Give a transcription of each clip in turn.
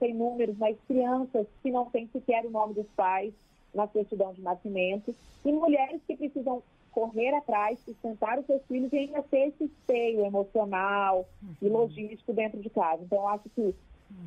tem números, mas crianças que não têm sequer o nome dos pais na certidão de nascimento, e mulheres que precisam correr atrás, sustentar os seus filhos e ainda ter esse esteio emocional e logístico dentro de casa. Então, eu acho que o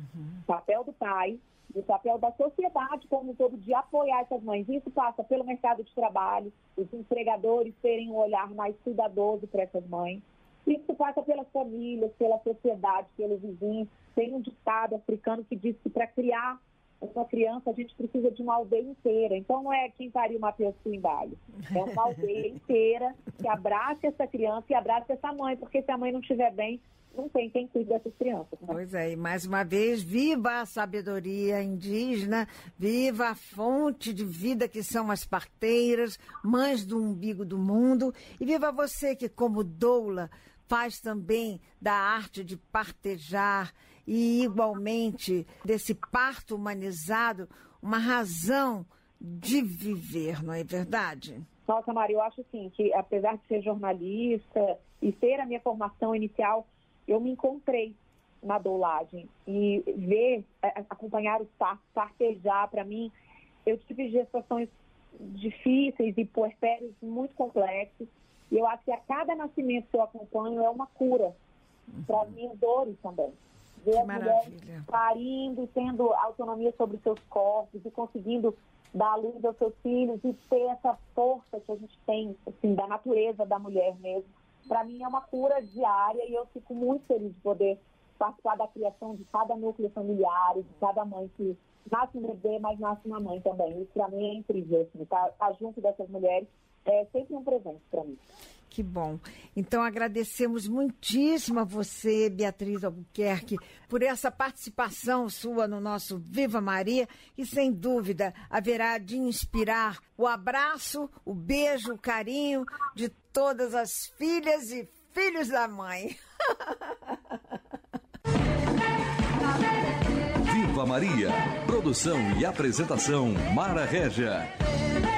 papel do pai e o papel da sociedade como um todo de apoiar essas mães, isso passa pelo mercado de trabalho, os empregadores terem um olhar mais cuidadoso para essas mães, isso passa pelas famílias, pela sociedade, pelos vizinhos. Tem um ditado africano que diz que para criar uma criança a gente precisa de uma aldeia inteira. Então não é quem pariu Mateus Pimbale, é uma aldeia inteira que abrace essa criança e abrace essa mãe, porque se a mãe não estiver bem, não tem quem cuide dessas crianças. Né? Pois é, e mais uma vez, viva a sabedoria indígena, viva a fonte de vida que são as parteiras, mães do umbigo do mundo, e viva você que, como doula, faz também da arte de partejar e, igualmente, desse parto humanizado, uma razão de viver, não é verdade? Nossa, Maria, eu acho assim, que apesar de ser jornalista e ter a minha formação inicial, eu me encontrei na doulagem e acompanhar os partos, partejar, para mim, eu tive gestações difíceis e puerpérios muito complexos, e eu acho que a cada nascimento que eu acompanho é uma cura para as minhas dores também. Ver as mulheres parindo, tendo autonomia sobre os seus corpos e conseguindo dar luz aos seus filhos e ter essa força que a gente tem, assim, da natureza da mulher mesmo. Para mim é uma cura diária e eu fico muito feliz de poder participar da criação de cada núcleo familiar, de cada mãe que nasce um bebê, mas nasce uma mãe também. Isso para mim é incrível, assim, tá junto dessas mulheres é sempre um presente para mim. Que bom. Então agradecemos muitíssimo a você, Beatriz Albuquerque, por essa participação sua no nosso Viva Maria, que sem dúvida haverá de inspirar o abraço, o beijo, o carinho de todas as filhas e filhos da mãe. Viva Maria. Produção e apresentação Mara Régia.